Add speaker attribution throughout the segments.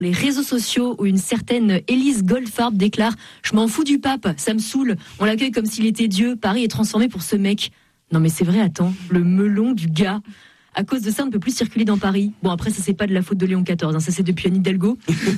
Speaker 1: Les réseaux sociaux où une certaine Élise Goldfarb déclare « Je m'en fous du pape, ça me saoule, on l'accueille comme s'il était Dieu, Paris est transformé pour ce mec ». Non mais c'est vrai, attends, le melon du gars. À cause de ça, on ne peut plus circuler dans Paris. Bon, après, ça, c'est pas de la faute de Léon XIV, ça, c'est depuis Anne Hidalgo.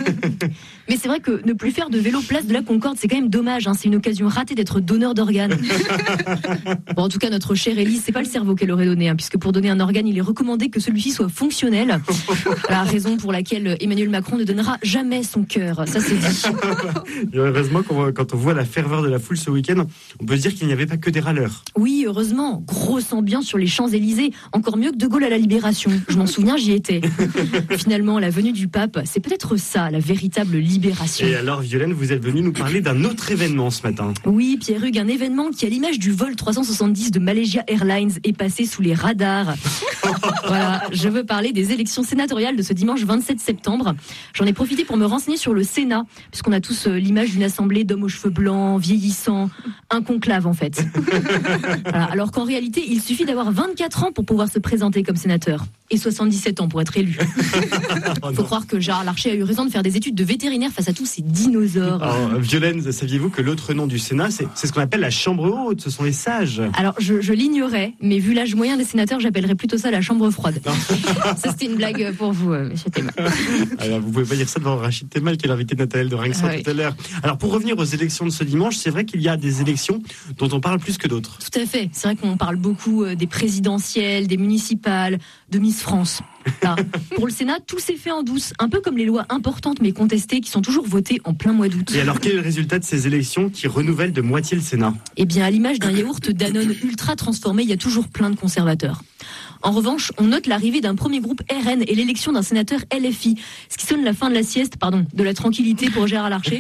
Speaker 1: Mais c'est vrai que ne plus faire de vélo place de la Concorde, c'est quand même dommage. C'est une occasion ratée d'être donneur d'organes. Bon, en tout cas, notre chère Élise, c'est pas le cerveau qu'elle aurait donné, puisque pour donner un organe, il est recommandé que celui-ci soit fonctionnel. La raison pour laquelle Emmanuel Macron ne donnera jamais son cœur. Ça, c'est dit.
Speaker 2: Et heureusement, quand on voit la ferveur de la foule ce week-end, on peut se dire qu'il n'y avait pas que des râleurs.
Speaker 1: Oui, heureusement. Grosse ambiance sur les Champs-Élysées. Encore mieux que De Gaulle à la Libération. Je m'en souviens, j'y étais. Finalement, la venue du pape, c'est peut-être ça, la véritable libération.
Speaker 2: Et alors, Violaine, vous êtes venue nous parler d'un autre événement ce matin.
Speaker 1: Oui, Pierre-Hugues, un événement qui, à l'image du vol 370 de Malaysia Airlines, est passé sous les radars. Voilà, je veux parler des élections sénatoriales de ce dimanche 27 septembre. J'en ai profité pour me renseigner sur le Sénat, puisqu'on a tous l'image d'une assemblée d'hommes aux cheveux blancs, vieillissants, un conclave en fait. Voilà, alors qu'en réalité, il suffit d'avoir 24 ans pour pouvoir se présenter comme sénateur. Et 77 ans pour être élu. Faut croire que Gérard Larcher a eu raison de faire des études de vétérinaire face à tous ces dinosaures.
Speaker 2: Alors, Violaine, saviez-vous que l'autre nom du Sénat, c'est ce qu'on appelle la Chambre haute, ce sont les sages.
Speaker 1: Alors, je l'ignorais, mais vu l'âge moyen des sénateurs, j'appellerais plutôt ça la chambre froide. Ça, c'était une blague pour vous, monsieur Thémal.
Speaker 2: Alors, vous pouvez pas dire ça devant Rachid Temal, qui est l'invité de Nathalie de Rinxon tout à l'heure. Alors, pour revenir aux élections de ce dimanche, c'est vrai qu'il y a des élections dont on parle plus que d'autres.
Speaker 1: Tout à fait. C'est vrai qu'on parle beaucoup des présidentielles, des municipales, de Miss France. Là, pour le Sénat, tout s'est fait en douce, un peu comme les lois importantes mais contestées qui sont toujours votées en plein mois d'août.
Speaker 2: Et alors, quel est le résultat de ces élections qui renouvellent de moitié le Sénat ?
Speaker 1: Eh bien, à l'image d'un yaourt Danone ultra transformé, il y a toujours plein de conservateurs. En revanche, on note l'arrivée d'un premier groupe RN et l'élection d'un sénateur LFI, ce qui sonne la fin de la sieste, de la tranquillité pour Gérard Larcher.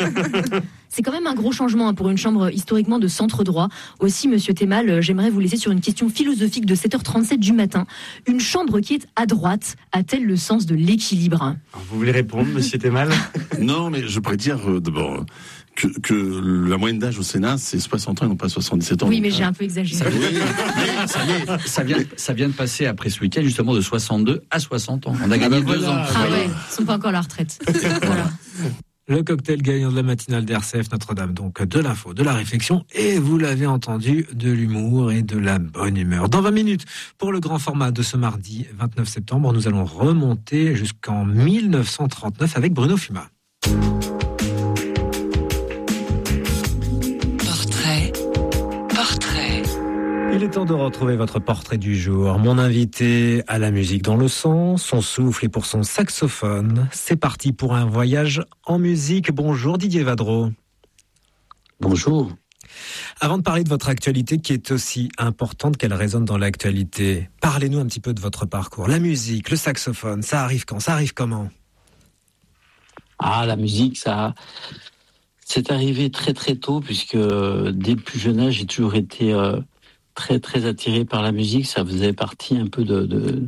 Speaker 1: C'est quand même un gros changement pour une chambre historiquement de centre droit. Aussi, monsieur Thémal, j'aimerais vous laisser sur une question philosophique de 7h37 du matin. Une chambre qui est à droite a-t-elle le sens de l'équilibre ?
Speaker 2: Alors, vous voulez répondre, monsieur Thémal ?
Speaker 3: Non, mais je pourrais dire d'abord que la moyenne d'âge au Sénat, c'est 60 ans et non pas 77 ans.
Speaker 1: Oui, mais j'ai un peu exagéré.
Speaker 4: Ça vient de passer après ce week-end, justement, de 62 à 60 ans. On a gagné 2 ans.
Speaker 1: Ah ouais, ils sont pas encore à la retraite. Voilà.
Speaker 5: Le cocktail gagnant de la matinale d'RCF Notre-Dame, donc de l'info, de la réflexion, et vous l'avez entendu, de l'humour et de la bonne humeur. Dans 20 minutes, pour le grand format de ce mardi 29 septembre, nous allons remonter jusqu'en 1939 avec Bruno Fuma. Il est temps de retrouver votre portrait du jour. Mon invité a la musique dans le sang, son souffle et pour son saxophone. C'est parti pour un voyage en musique. Bonjour Didier Vadreau.
Speaker 6: Bonjour.
Speaker 5: Avant de parler de votre actualité qui est aussi importante qu'elle résonne dans l'actualité, parlez-nous un petit peu de votre parcours. La musique, le saxophone, ça arrive quand ? Ça arrive comment ?
Speaker 6: Ah, la musique, c'est arrivé très très tôt puisque dès le plus jeune âge, j'ai toujours été très très attiré par la musique. Ça faisait partie un peu de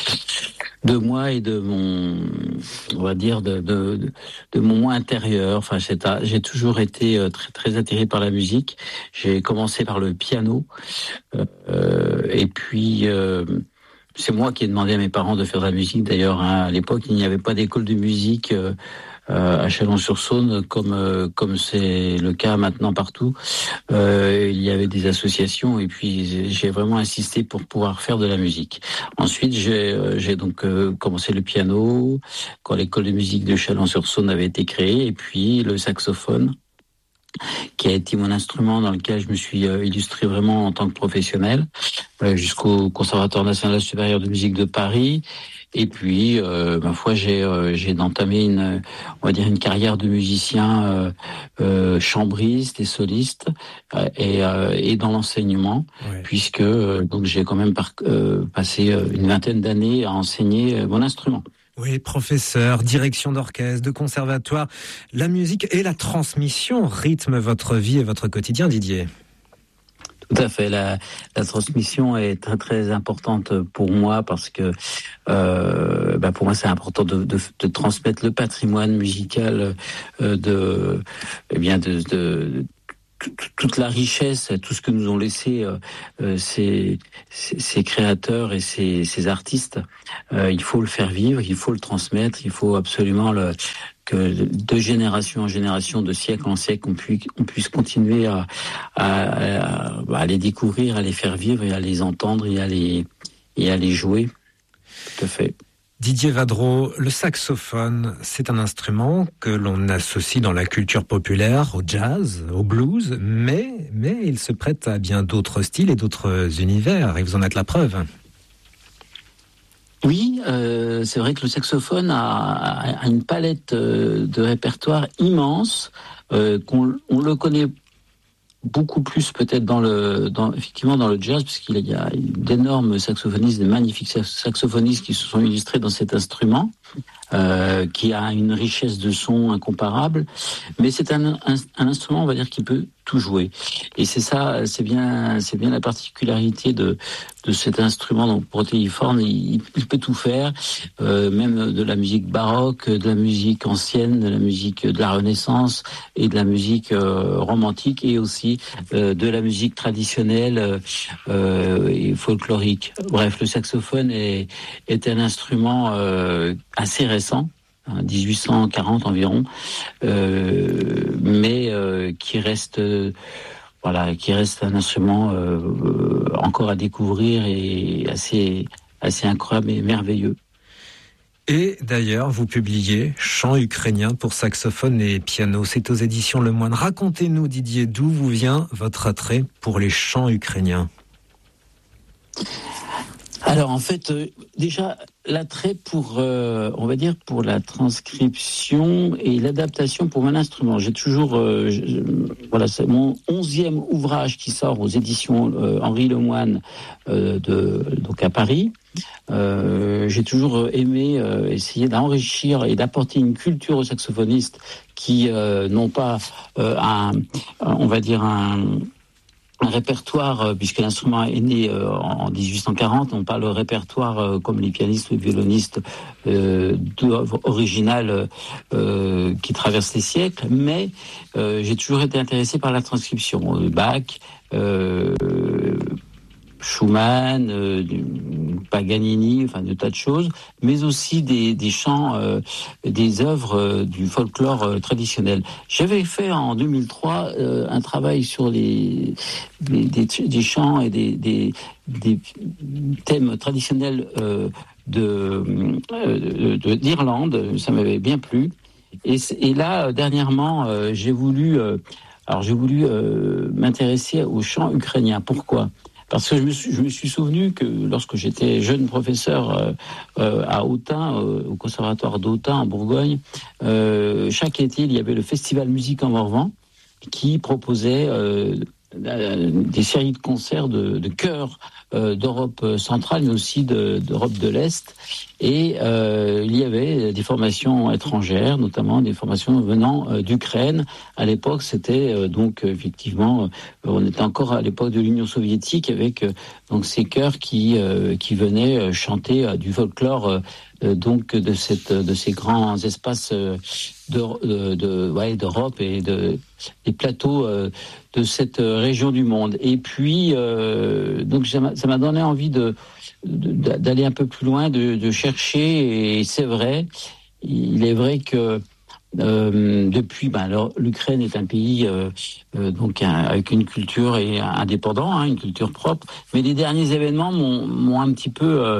Speaker 6: moi et de mon, on va dire, de mon moi intérieur. Enfin, j'ai toujours été très très attiré par la musique. J'ai commencé par le piano et puis c'est moi qui ai demandé à mes parents de faire de la musique. D'ailleurs, à l'époque, il n'y avait pas d'école de musique à Chalon-sur-Saône, comme c'est le cas maintenant partout. Il y avait des associations et puis j'ai vraiment insisté pour pouvoir faire de la musique. Ensuite, j'ai donc commencé le piano quand l'école de musique de Chalon-sur-Saône avait été créée, et puis le saxophone, qui a été mon instrument dans lequel je me suis illustré vraiment en tant que professionnel, jusqu'au Conservatoire national supérieur de musique de Paris. Et puis, ma foi, j'ai entamé une carrière de musicien chambriste et soliste et dans l'enseignement, ouais. Puisque donc j'ai quand même passé une vingtaine d'années à enseigner mon instrument.
Speaker 5: Oui, professeur, direction d'orchestre, de conservatoire, la musique et la transmission rythment votre vie et votre quotidien, Didier.
Speaker 6: Tout à fait. La transmission est très très importante pour moi parce que pour moi c'est important de transmettre le patrimoine musical de toute la richesse, tout ce que nous ont laissé ces créateurs et ces artistes, il faut le faire vivre, il faut le transmettre, il faut absolument que de génération en génération, de siècle en siècle, on puisse continuer à les découvrir, à les faire vivre et à les entendre et à les jouer. Tout à fait.
Speaker 5: Didier Vadreau, le saxophone, c'est un instrument que l'on associe dans la culture populaire au jazz, au blues, mais il se prête à bien d'autres styles et d'autres univers, et vous en êtes la preuve.
Speaker 6: Oui, c'est vrai que le saxophone a une palette de répertoire immense, on le connaît beaucoup plus peut-être effectivement dans le jazz, puisqu'il y a d'énormes saxophonistes, de magnifiques saxophonistes qui se sont illustrés dans cet instrument, qui a une richesse de son incomparable. Mais c'est un instrument, on va dire, qui peut tout jouer. Et c'est bien la particularité de cet instrument, donc protéiforme, il peut tout faire, même de la musique baroque, de la musique ancienne, de la musique de la Renaissance et de la musique romantique, et aussi de la musique traditionnelle et folklorique. Bref, le saxophone est un instrument assez récent, 1840 environ, mais qui reste un instrument encore à découvrir et assez incroyable et merveilleux.
Speaker 5: Et d'ailleurs, vous publiez Chants ukrainiens pour saxophone et piano. C'est aux éditions Le Moine. Racontez-nous, Didier, d'où vous vient votre attrait pour les chants ukrainiens?
Speaker 6: Alors en fait, déjà l'attrait pour, on va dire, pour la transcription et l'adaptation pour mon instrument. J'ai toujours, c'est mon 11e ouvrage qui sort aux éditions Henri Lemoine donc à Paris. J'ai toujours aimé essayer d'enrichir et d'apporter une culture aux saxophonistes qui n'ont pas on va dire un répertoire, puisque l'instrument est né en 1840, on parle de répertoire comme les pianistes ou les violonistes d'œuvres originales qui traversent les siècles, mais j'ai toujours été intéressé par la transcription. Bach, Schumann, Paganini, enfin de tas de choses, mais aussi des chants, des œuvres du folklore traditionnel. J'avais fait en 2003 un travail sur des chants et des thèmes traditionnels d'Irlande. Ça m'avait bien plu. Et là, dernièrement, j'ai voulu m'intéresser aux chants ukrainiens. Pourquoi ? Parce que je me suis souvenu que lorsque j'étais jeune professeur à Autun, au conservatoire d'Autun en Bourgogne, chaque été il y avait le festival Musique en Morvan qui proposait des séries de concerts de chœurs d'Europe centrale, mais aussi d'Europe de l'Est. Et il y avait des formations étrangères, notamment des formations venant d'Ukraine. À l'époque, c'était donc effectivement, on était encore à l'époque de l'Union soviétique, avec donc ces chœurs qui venaient chanter du folklore donc de ces grands espaces d'Europe et des plateaux de cette région du monde. Et puis donc ça m'a donné envie d'aller un peu plus loin, de chercher, et c'est vrai, il est vrai que depuis, alors l'Ukraine est un pays donc avec une culture indépendant, une culture propre. Mais les derniers événements m'ont un petit peu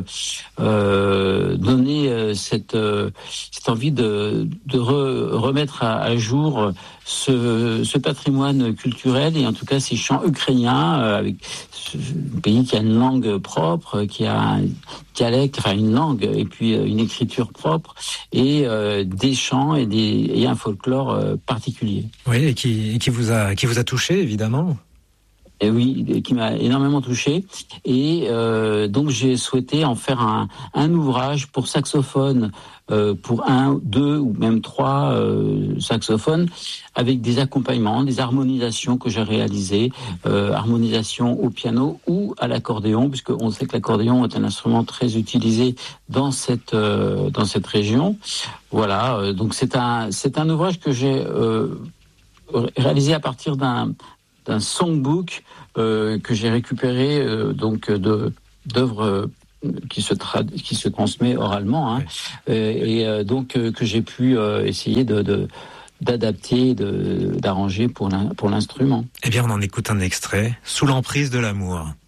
Speaker 6: donné cette envie de remettre à jour ce patrimoine culturel, et en tout cas ces chants ukrainiens, avec un pays qui a une langue propre, qui a un dialecte, enfin une langue, et puis une écriture propre, et des chants et un folklore particulier.
Speaker 5: Oui, et qui vous a touché, évidemment.
Speaker 6: Et oui, qui m'a énormément touché. Et donc j'ai souhaité en faire un ouvrage pour saxophone, pour 1, 2 ou même 3 saxophones, avec des accompagnements, des harmonisations que j'ai réalisées, harmonisation au piano ou à l'accordéon, puisque on sait que l'accordéon est un instrument très utilisé dans cette région. Voilà, donc c'est un ouvrage que j'ai réalisé à partir d'un d'un songbook que j'ai récupéré donc d'œuvres qui se transmet oralement, donc que j'ai pu essayer d'adapter, d'arranger pour l'instrument.
Speaker 5: Eh bien, on en écoute un extrait, Sous l'emprise de l'amour.